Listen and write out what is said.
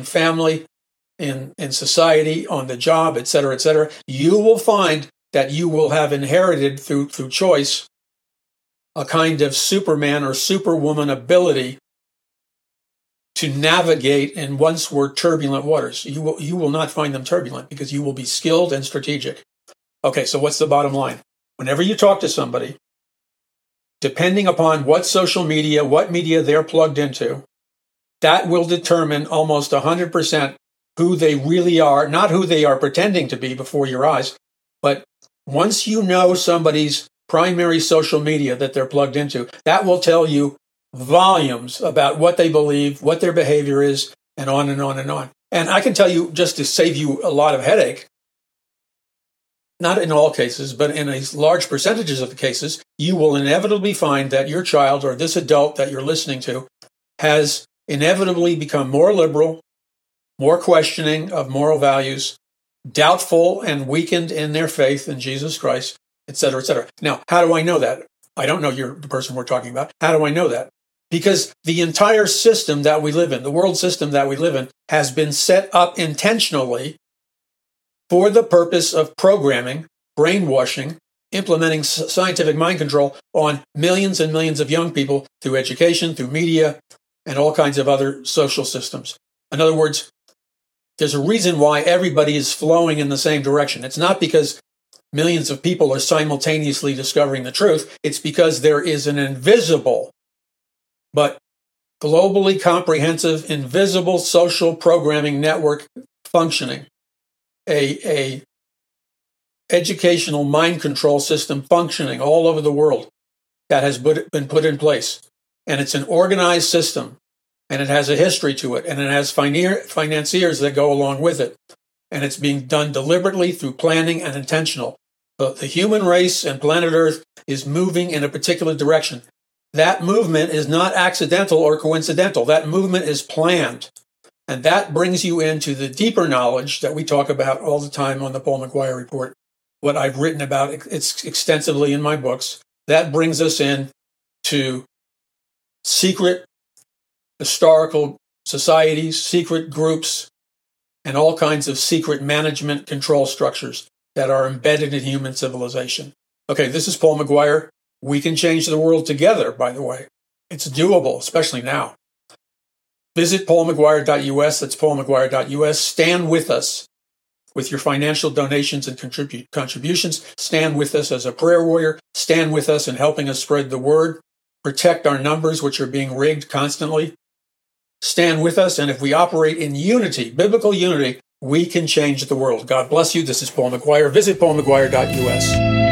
family, in society, on the job, etc., you will find that you will have inherited through choice a kind of Superman or Superwoman ability to navigate in once were turbulent waters. You will not find them turbulent because you will be skilled and strategic. Okay, so what's the bottom line? Whenever you talk to somebody, depending upon what social media, what media they're plugged into, that will determine almost 100% who they really are, not who they are pretending to be before your eyes, but once you know somebody's primary social media that they're plugged into, that will tell you volumes about what they believe, what their behavior is, and on and on and on. And I can tell you, just to save you a lot of headache, not in all cases, but in a large percentages of the cases, you will inevitably find that your child or this adult that you're listening to has inevitably become more liberal, more questioning of moral values, doubtful and weakened in their faith in Jesus Christ, etc., etc. Now, how do I know that? I don't know the person we're talking about. How do I know that? Because the entire system that we live in, the world system that we live in, has been set up intentionally for the purpose of programming, brainwashing, implementing scientific mind control on millions and millions of young people through education, through media, and all kinds of other social systems. In other words, there's a reason why everybody is flowing in the same direction. It's not because millions of people are simultaneously discovering the truth. It's because there is an invisible, but globally comprehensive, invisible social programming network functioning, a educational mind control system functioning all over the world that has been put in place. And it's an organized system, and it has a history to it, and it has financiers that go along with it. And it's being done deliberately through planning and intentional. The human race and planet Earth is moving in a particular direction. That movement is not accidental or coincidental. That movement is planned. And that brings you into the deeper knowledge that we talk about all the time on the Paul McGuire Report, what I've written about extensively in my books. That brings us in to secret historical societies, secret groups, and all kinds of secret management control structures that are embedded in human civilization. Okay, this is Paul McGuire. We can change the world together, by the way. It's doable, especially now. Visit paulmcguire.us. That's paulmcguire.us. Stand with us with your financial donations and contributions. Stand with us as a prayer warrior. Stand with us in helping us spread the word. Protect our numbers, which are being rigged constantly. Stand with us, and if we operate in unity, biblical unity, we can change the world. God bless you. This is Paul McGuire. Visit paulmcguire.us.